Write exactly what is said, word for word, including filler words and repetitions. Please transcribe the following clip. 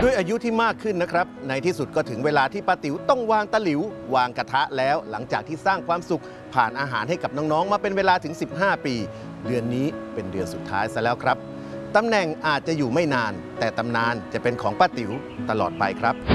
ด้วยอายุที่มากขึ้นนะครับในที่สุดก็ถึงเวลาที่ป้าติ๋วต้องวางตะหลิววางกระทะแล้วหลังจากที่สร้างความสุขผ่านอาหารให้กับน้องๆมาเป็นเวลาถึงสิบห้าปีเดือนนี้เป็นเดือนสุดท้ายซะแล้วครับตำแหน่งอาจจะอยู่ไม่นานแต่ตำนานจะเป็นของป้าติ๋วตลอดไปครับ